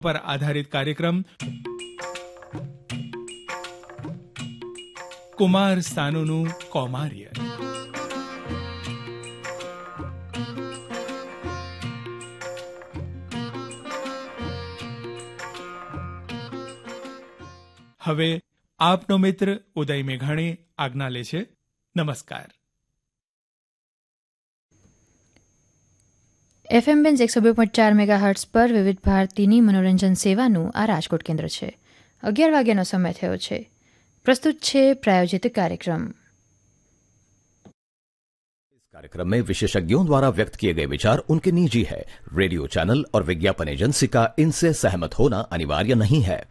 પર આધારિત કાર્યક્રમ કુમાર સાનુનું કૌમાર્ય. હવે આપનો મિત્ર ઉદય મેઘાણી આજ્ઞા લે છે. નમસ્કાર. FM બેન્ડ 102.4 મેગાહર્ટ્ઝ પર વિવિધ ભારતીની મનોરંજન સેવાનું આ રાજકોટ કેન્દ્ર છે. 11 વાગ્યાનો સમય થયો છે. પ્રસ્તુત છે પ્રાયોજિત કાર્યક્રમ. कार्यक्रम में विशेषज्ञों द्वारा व्यक्त किए गए विचार उनके निजी है. रेडियो चैनल और विज्ञापन एजेंसी का इनसे सहमत होना अनिवार्य नहीं है.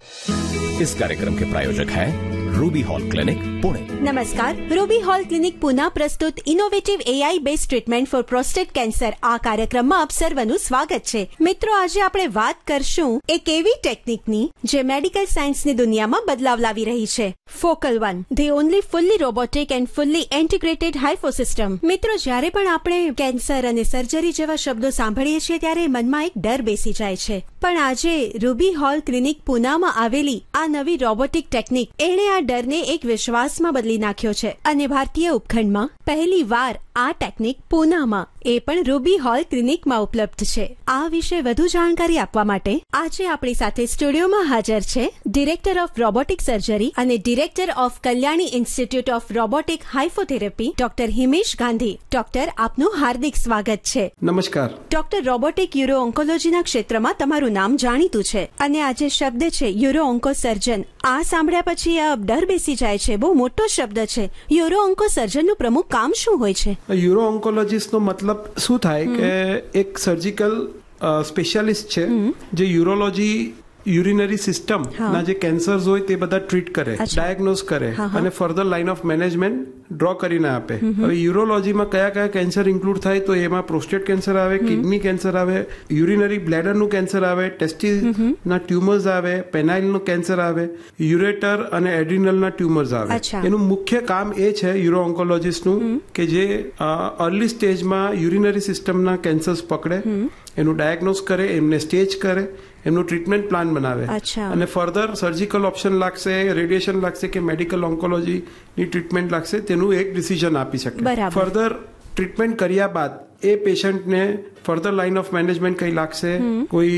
इस कार्यक्रम के प्रायोजक हैं रूबी हॉल क्लिनिक पुणे. नमस्कार. रूबी हॉल क्लिनिक पुणे प्रस्तुत innovative AI based treatment for prostate cancer આ કાર્યક્રમમાં આપ સર્વનું સ્વાગત છે. મિત્રો, આજે આપણે વાત કરશું એક એવી ટેકનિકની જે મેડિકલ સાયન્સની દુનિયામાં બદલાવ લાવી રહી છે. Focal 1, the only fully robotic and fully integrated હાઇફો system. મિત્રો, જ્યારે પણ આપણે કેન્સર અને સર્જરી જેવા શબ્દો સાંભળીએ છીએ ત્યારે મનમાં એક ડર બેસી જાય છે. પણ આજે રૂબી હોલ ક્લિનિક પુનામાં આવેલી આ નવી રોબોટિક ટેકનિક એણે આ ડરને એક વિશ્વાસમાં બદલી નાખ્યો છે અને ભારતીય ઉપખંડમાં પહેલી વાર આ ટેકનિક પુનામાં એ પણ રૂબી હોલ ક્લિનિકમાં ઉપલબ્ધ છે. આ વિશે વધુ જાણકારી આપવા માટે આજે આપણી સાથે સ્ટુડિયોમાં હાજર છે ડિરેક્ટર ઓફ રોબોટિક સર્જરી અને director of Kalyani institute of robotic હાઇફોથેરાપી doctor Himesh Gandhi. Doctor, આપનું હાર્દિક સ્વાગત છે. નમસ્કાર. ડોક્ટર, રોબોટિક યુરો ઓન્કોલોજીના ક્ષેત્રમાં તમારું નામ જાણીતું છે અને આ જે શબ્દ છે યુરો ઓન્કો સર્જન, આ સાંભળ્યા પછી આ ડર બેસી જાય છે. બહુ મોટો શબ્દ છે. યુરો ઓન્કો સર્જનનું પ્રમુખ કામ શું હોય છે? યુરો ઓન્કોલોજીસ્ટનો મતલબ શું થાય કે એક સર્જિકલ સ્પેશિયાલિસ્ટ છે જે યુરોલોજી યુરિનરી સિસ્ટમ ના જે કેન્સર્સ હોય તે બધા ટ્રીટ કરે, ડાયગ્નોઝ કરે અને further line of management draw કરીને આપે. હવે યુરોલોજીમાં કયા કયા કેન્સર ઇન્ક્લુડ થાય તો એમાં પ્રોસ્ટેટ કેન્સર આવે, કિડની કેન્સર આવે, યુરિનરી બ્લેડરનું કેન્સર આવે, ટેસ્ટિસના ટ્યુમર્સ આવે, પેનાઇલનું કેન્સર આવે, યુરેટર અને એડ્રિનલના ટ્યુમર્સ આવે. એનું મુખ્ય કામ એ છે યુરો ઓન્કોલોજીસ્ટનું કે જે અર્લી સ્ટેજમાં યુરિનરી સિસ્ટમના કેન્સર્સ પકડે, એનું ડાયગ્નોઝ કરે, એમને સ્ટેજ કરે, એમનું ટ્રીટમેન્ટ પ્લાન બનાવે અને ફર્ધર સર્જિકલ ઓપ્શન લાગશે, રેડિયેશન લાગશે કે મેડિકલ ઓન્કોલોજીની ટ્રીટમેન્ટ લાગશે તેનું એક ડિસિઝન આપી શકે. ફર્ધર ટ્રીટમેન્ટ કર્યા બાદ એ પેશન્ટને ફર્ધર લાઇન ઓફ મેનેજમેન્ટ કઈ લાગશે, કોઈ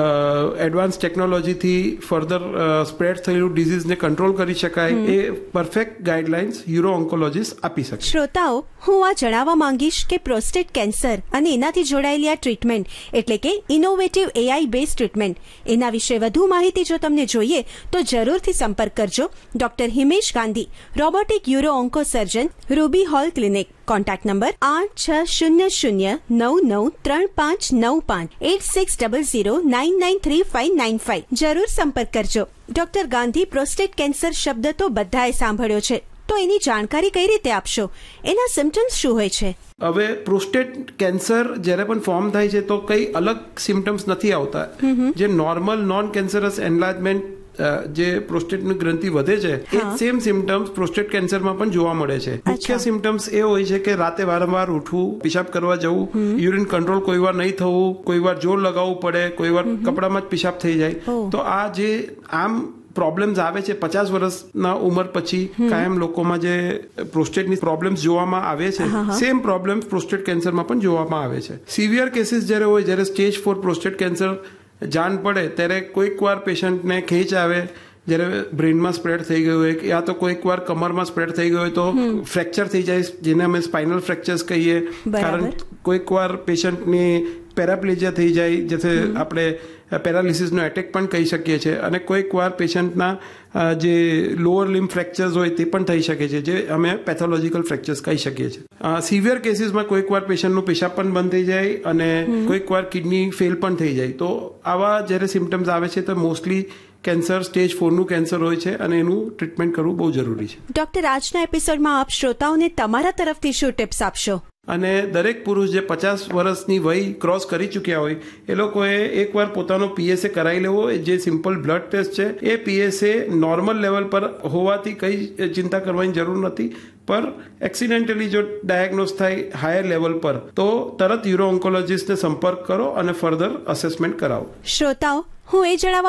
એડવાન્સ ટેકનોલોજીથી ફર્ધર સ્પ્રેડ થયેલું ડિઝીઝને કંટ્રોલ કરી શકાય, એ પરફેક્ટ ગાઈડલાઇન્સ યુરો ઓન્કોલોજીસ્ટ આપી શકે. શ્રોતાઓ, હું આ જણાવવા માંગીશ કે પ્રોસ્ટેટ કેન્સર અને એનાથી જોડાયેલી આ ટ્રીટમેન્ટ એટલે કે ઇનોવેટિવ એઆઈ બેઝ ટ્રીટમેન્ટ, એના વિશે વધુ માહિતી જો તમને જોઈએ તો જરૂરથી સંપર્ક કરજો doctor Himesh Gandhi, robotic euro onco સર્જન, Ruby hall clinic. Contact number 8600993595 8600993595. જરૂર સંપર્ક કરજો. ડોક્ટર ગાંધી, પ્રોસ્ટેટ કેન્સર શબ્દ તો બધાએ સાંભળ્યો છે, તો એની જાણકારી કઈ રીતે આપશો? એના સિમ્પટમ્સ શું હોય છે? હવે પ્રોસ્ટેટ કેન્સર જ્યારે પણ ફોર્મ થાય છે તો કઈ અલગ સિમ્પટમ્સ નથી આવતા. જે નોર્મલ નોન કેન્સરસ એન્લાર્જમેન્ટ જે પ્રોસ્ટેટની ગ્રંથિ વધે છે એ સેમ સિમ્પટમ્સ પ્રોસ્ટેટ કેન્સરમાં પણ જોવા મળે છે. મુખ્ય સિમ્પટમ્સ એ હોય છે કે રાતે વારંવાર ઉઠવું, પેશાબ કરવા જવું, યુરિન કંટ્રોલ કોઈ વાર નહીં થવું, કોઈ વાર જોર લગાવવું પડે, કોઈ વાર કપડામાં જ પેશાબ થઈ જાય. તો આ જે આમ પ્રોબ્લેમ્સ આવે છે 50 વર્ષના ઉંમર પછી કાયમ લોકોમાં જે પ્રોસ્ટેટની પ્રોબ્લેમ્સ જોવામાં આવે છે, સેમ પ્રોબ્લેમ્સ પ્રોસ્ટેટ કેન્સરમાં પણ જોવામાં આવે છે. સિવિયર કેસીસ જ્યારે હોય, જ્યારે સ્ટેજ 4 પ્રોસ્ટેટ કેન્સર જાણ પડે ત્યારે કોઈક વાર પેશન્ટને ખેંચ આવે, જ્યારે બ્રેનમાં સ્પ્રેડ થઈ ગયું હોય, યા તો કોઈક વાર કમરમાં સ્પ્રેડ થઈ ગયું હોય તો ફ્રેક્ચર થઈ જાય, જેને અમે સ્પાઇનલ ફ્રેક્ચર્સ કહીએ. કારણ કોઈક વાર પેશન્ટની પેરાપ્લેજિયા થઈ જાય, જેથી આપણે પેરાલિસિસનો એટેક પણ કહી શકીએ છીએ. અને કોઈક વાર પેશન્ટના જે લોઅર લિમ્બ ફ્રેક્ચર્સ હોય તે પણ થઈ શકે છે, જે અમે પેથોલોજીકલ ફ્રેક્ચર્સ કહી શકીએ છીએ. સિવિયર કેસીસમાં કોઈક વાર પેશન્ટનું પેશાબ પણ બંધ થઈ જાય અને કોઈક વાર કિડની ફેલ પણ થઈ જાય. તો આવા જ્યારે સિમ્પટમ્સ આવે છે તો મોસ્ટલી કેન્સર સ્ટેજ 4નું કેન્સર હોય છે અને એનું ટ્રીટમેન્ટ કરવું બહુ જરૂરી છે. ડોક્ટર, આજના એપિસોડમાં આપ શ્રોતાઓને તમારા તરફથી શું ટિપ્સ આપશો? અને દરેક પુરુષ જે 50 વર્ષની વય ક્રોસ કરી ચૂક્યા હોય એ લોકોએ એકવાર પોતાનો પીએસએ કરાવી લેવો. જે સિમ્પલ બ્લડ ટેસ્ટ છે એ પીએસએ નોર્મલ લેવલ પર હોવાથી કઈ ચિંતા કરવાની જરૂર નથી. પર એક્સિડેન્ટલી જો ડાયગ્નોઝ થાય હાયર લેવલ પર તો તરત યુરો ઓન્કોલોજીસ્ટને સંપર્ક કરો અને ફર્ધર અસેસમેન્ટ કરાવો. શ્રોતાઓ, હું એ જણાવવા